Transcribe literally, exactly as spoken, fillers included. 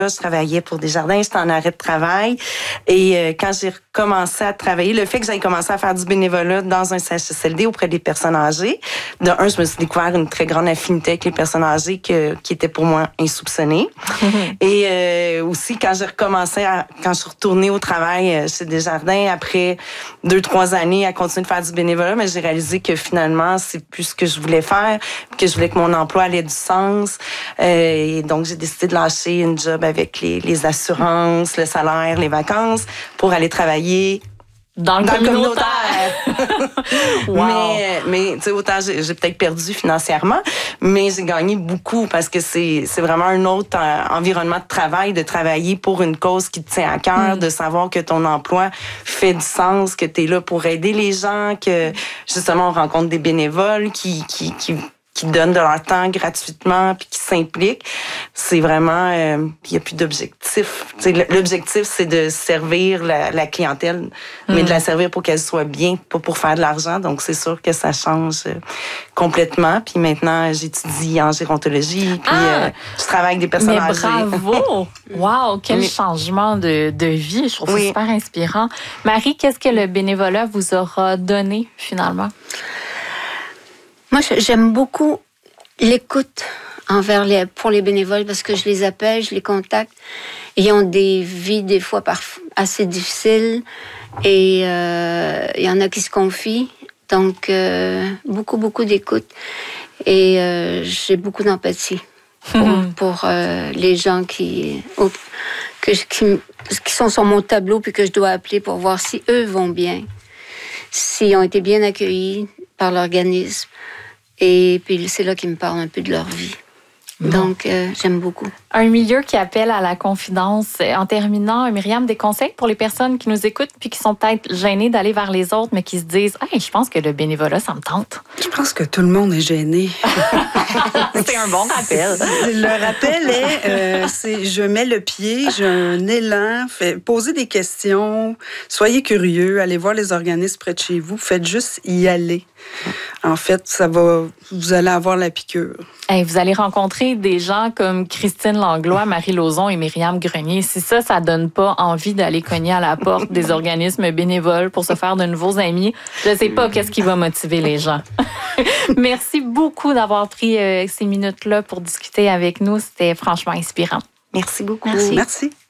Je travaillais pour Desjardins, j'étais en arrêt de travail. Et euh, quand j'ai recommencé à travailler, le fait que j'aille commencer à faire du bénévolat dans un C H S L D auprès des personnes âgées, de un, je me suis découvert une très grande affinité avec les personnes âgées que, qui était pour moi insoupçonnée. Et euh, aussi, quand j'ai recommencé, à, quand je suis retournée au travail chez Desjardins, après deux, trois années à continuer de faire du bénévolat, mais j'ai réalisé que finalement, c'est plus ce que je voulais faire, que je voulais que mon emploi ait du sens. Euh, et donc, j'ai décidé de lâcher une job avec les, les assurances, le salaire, les vacances, pour aller travailler dans le dans communautaire. Le communautaire. Wow. Mais, mais tu sais, autant j'ai, j'ai peut-être perdu financièrement, mais j'ai gagné beaucoup parce que c'est, c'est vraiment un autre euh, environnement de travail, de travailler pour une cause qui te tient à cœur, mm. de savoir que ton emploi fait du sens, que tu es là pour aider les gens, que justement on rencontre des bénévoles qui, qui, qui qui donnent de leur temps gratuitement puis qui s'impliquent. C'est vraiment... Il euh, n'y a plus d'objectif. T'sais, l'objectif, c'est de servir la, la clientèle, mm. mais de la servir pour qu'elle soit bien, pas pour faire de l'argent. Donc, c'est sûr que ça change euh, complètement. Puis maintenant, j'étudie en gérontologie, puis ah, euh, je travaille avec des personnes mais âgées. Bravo! Wow! Quel oui. changement de, de vie. Je trouve oui. ça super inspirant. Marie, qu'est-ce que le bénévolat vous aura donné, finalement? Moi, j'aime beaucoup l'écoute envers les, pour les bénévoles parce que je les appelle, je les contacte. Ils ont des vies, des fois, parfois assez difficiles et euh, il y en a qui se confient. Donc, euh, beaucoup, beaucoup d'écoute. Et euh, j'ai beaucoup d'empathie pour, pour euh, les gens qui, que, qui, qui sont sur mon tableau puis que je dois appeler pour voir si eux vont bien, s'ils ont été bien accueillis par l'organisme. Et puis, c'est là qu'ils me parlent un peu de leur vie. Donc, euh, j'aime beaucoup. Un milieu qui appelle à la confidence. En terminant, Myriam, des conseils pour les personnes qui nous écoutent puis qui sont peut-être gênées d'aller vers les autres, mais qui se disent « Hey, je pense que le bénévolat, ça me tente. » Je pense que tout le monde est gêné. C'est un bon rappel. Le rappel est, euh, c'est je mets le pied, j'ai un élan, fait, posez des questions, soyez curieux, allez voir les organismes près de chez vous, faites juste y aller. En fait, ça va, vous allez avoir la piqûre. Hey, vous allez rencontrer des gens comme Christine Langlois, Marie Lauzon et Myriam Grenier. Si ça, ça donne pas envie d'aller cogner à la porte des organismes bénévoles pour se faire de nouveaux amis, je sais pas qu'est-ce qui va motiver les gens. Merci beaucoup d'avoir pris euh, ces minutes-là pour discuter avec nous. C'était franchement inspirant. Merci beaucoup. Merci. Merci.